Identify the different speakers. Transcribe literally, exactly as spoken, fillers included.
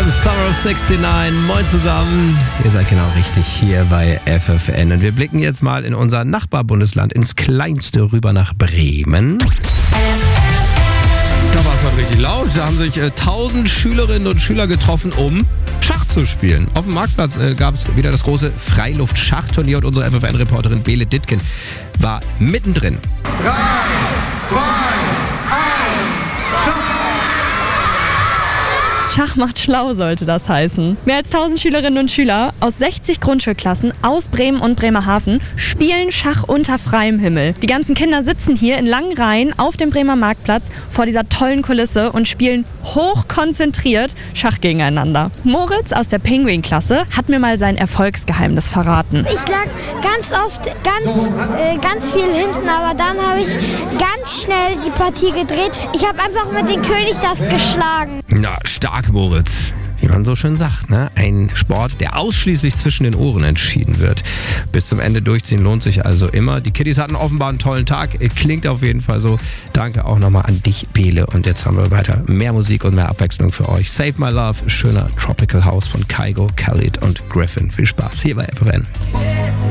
Speaker 1: Summer of neunundsechzig. Moin zusammen. Ihr seid genau richtig hier bei F F N. Und wir blicken jetzt mal in unser Nachbarbundesland, ins kleinste, rüber nach Bremen. Da war es heute richtig laut. Da haben sich äh, tausend Schülerinnen und Schüler getroffen, um Schach zu spielen. Auf dem Marktplatz äh, gab es wieder das große Freiluft-Schachturnier und unsere F F N-Reporterin Bele Dittgen war mittendrin.
Speaker 2: Drei, zwei, eins, Schach!
Speaker 3: Schach macht schlau, sollte das heißen. Mehr als tausend Schülerinnen und Schüler aus sechzig Grundschulklassen aus Bremen und Bremerhaven spielen Schach unter freiem Himmel. Die ganzen Kinder sitzen hier in langen Reihen auf dem Bremer Marktplatz vor dieser tollen Kulisse und spielen hochkonzentriert Schach gegeneinander. Moritz aus der Pinguin-Klasse hat mir mal sein Erfolgsgeheimnis verraten.
Speaker 4: Ich lag ganz oft ganz, äh, ganz viel hinten, aber dann habe ich ganz schnell die Partie gedreht. Ich habe einfach mit dem König das geschlagen.
Speaker 1: Na, stark, Moritz. Wie man so schön sagt, ne? Ein Sport, der ausschließlich zwischen den Ohren entschieden wird. Bis zum Ende durchziehen lohnt sich also immer. Die Kiddies hatten offenbar einen tollen Tag. Klingt auf jeden Fall so. Danke auch nochmal an dich, Bele. Und jetzt haben wir weiter mehr Musik und mehr Abwechslung für euch. Save My Love, schöner Tropical House von Kygo, Khalid und Griffin. Viel Spaß hier bei F F N.